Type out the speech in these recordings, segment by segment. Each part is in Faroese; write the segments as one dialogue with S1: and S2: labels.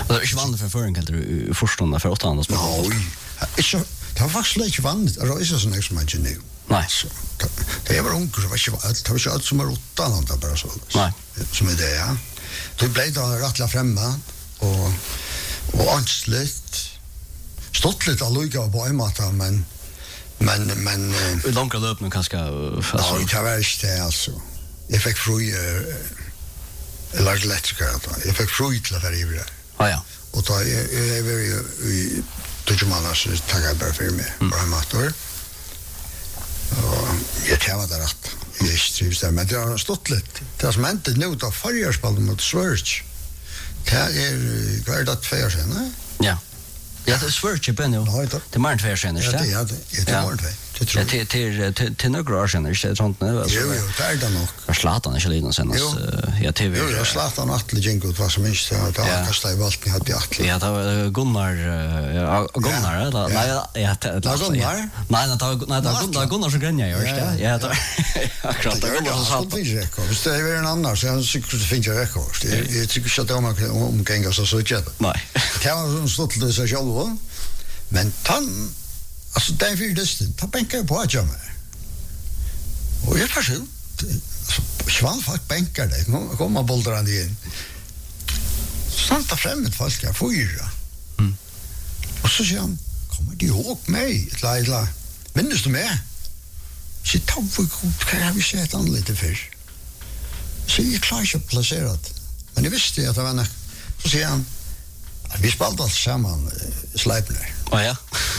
S1: Det är inte vanligt för förrän kan du förstånda för 8 andra spel.
S2: Nej, det var faktiskt lite vanligt. Det är inte så som man nu.
S1: Nej.
S2: Det var ungt, det var inte allt som är 8 andra bara så.
S1: Nej.
S2: Som är det, ja. Då blev det rattla framma och ansligt. Stått lite alluga på en måte, men
S1: långa löp nu kanske
S2: alltså. Ja, det var inte det alltså. Jag fick fri eller elektriker. Jag fick fri till att vara i det.
S1: Ja.
S2: Och då är vi i Tujumana så tackar jag bara för mig. Bara en mator. Och jag tävlar där att jag trivs där. Men det har stått lite. Det som inte nu då förjarspel mot Sverige. Det är kvar 2 år sedan, nej?
S1: Ja. Ja, det är Sverige på nu. Det är mer än 2 år sedan, inte det?
S2: Ja, det är mer än 2. Det tror
S1: jag. Till några år sedan, inte sånt nu?
S2: Jo, det är det nog.
S1: Zlatan är lite senast. Ja, TV.
S2: Jo, Zlatan Atle Jingut var som minst. Det var kastade i volten hade Atle.
S1: Ja, det var Gunnar, eller? Nej, ja, det var
S2: Gunnar.
S1: Nej, det var Gunnar som gränja, just det. Ja, det akkurat det Gunnar som satt.
S2: Hvis det är en annan så jag tycker det finns ju rekord. Jag tycker så att man omgänga så jätte. Nej. Det var stått det så själv. Men alltså det är för det ta bänkar på att göra. Och jag kanske svan folk bänkar det. Kommer boldrarna in. Santa främmet folk jag fyra. Och så säger han, kommer du ihåg mig? Ett minns du mig? Så ta för god, kan jag vi se ett annat lite för? Så jag klarar inte att placera det. Men jag visste att det var en. Så säger han, vi spelade allt samman Sleipner.
S1: Ja.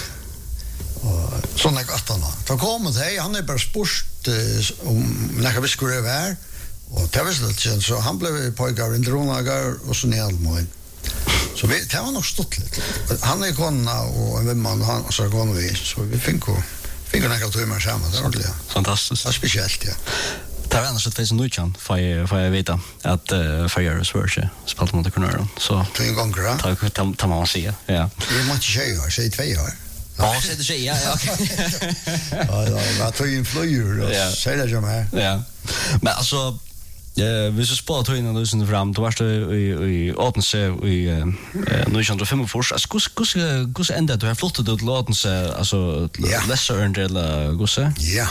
S2: Och såna gott han. Då kom det han är bara spurt om när vi skulle vara och det var så han blev pojkar i Dronagar och så ner allmän. Så vi det var nog stått lite. Han är konna och en man han så går vi så vi fick några timmar samman det ordentligt.
S1: Fantastiskt.
S2: Det är speciellt ja.
S1: Det var annars ett nu kan får jag veta att för Sverige spelat mot Kunören så
S2: 2 gånger.
S1: Ta man se. Ja.
S2: Det måste säga så i 2 år.
S1: Ja, så det säger ja.
S2: Ja, vad tog in flyger och säger det ju med.
S1: Ja. Men alltså vi så spår tog in och sen fram då var det i Åtense i 1945 hur ända du har flyttat ut till Åtense alltså lesser än eller gosse?
S2: Ja.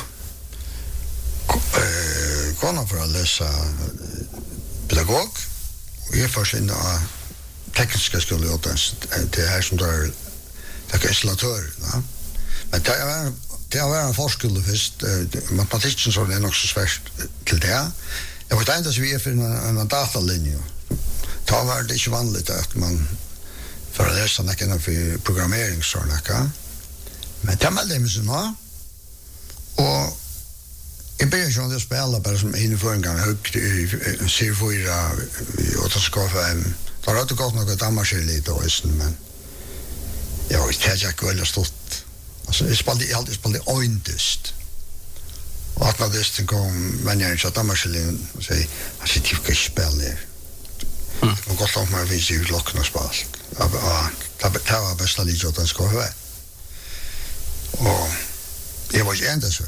S2: Kona för att läsa pedagog och jag får sin tekniska skola Åtense det här som där det är installatör, ja. Men det var en forskning först matematiken så det är nog så svårt till det. Jag vet inte så vi är för en datalinje. Det var det inte vanligt att man för att läsa något för programmering så där. Men det var det med såna. Och jag började ju att spela bara som en för en gång högt i C4 och så ska för då har det gått något dammar lite och men jag vet inte jag skulle stått. Alltså jag alltid spelade ointest. Och att när det kom men jag inte att dammar och säger alltså det ska spela. Och gott om man vill se ut lockna spel. Ja, det var bästa lite att ska vara. Och jag var ju ändå så.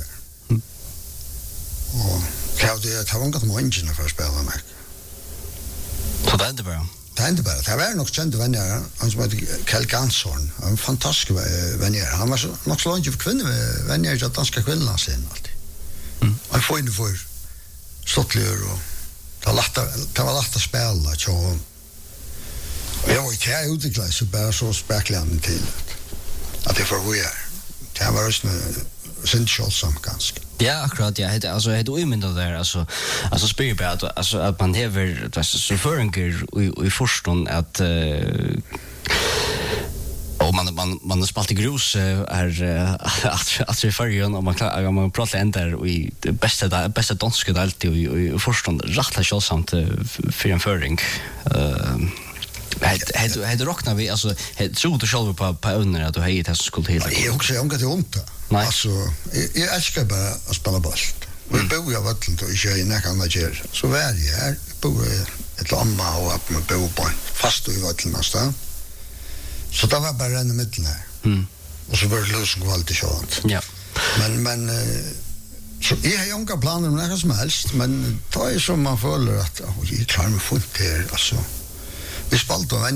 S2: Och det var inte många för att spela mig.
S1: Så det är inte bra.
S2: Det är inte bara. Det var nog känd vänner. Han som heter Kjell Gansson. En fantastisk vänner. Han var nog så långt för kvinnor. Vänner att danska kvinnorna sen alltid. Han får inte för stottligare och det var lätt att spela. Och jag var inte här uteklass så bara så späckligande till att det får vi är. Det var just sin kjolsam ganska.
S1: Ja, akkurat, ja. Alltså, det är omynda där, alltså spyr bara att man hever, så förenger i förstånd att och man har spalt i grus att i färgen och man pratar ändå i bästa danska alltid i förstånd rättla kjolsamt för en föring. Hade rocknar vi alltså tror du själv på under att du har det skulle helt.
S2: Jag också jag kan inte onta. Alltså jag älskar bara att spela boll. Och jag bor jag vatten och jag är näka andra ger. Så var jag här på ett lamma och att man bor på fast i vatten någonstans. Så det var bara en mitten här. Och så var det lösning alltid sånt.
S1: Ja.
S2: Men så jag har inga planer om något som helst, men det är som man följer att jag klarar mig fint här alltså. Vi spalt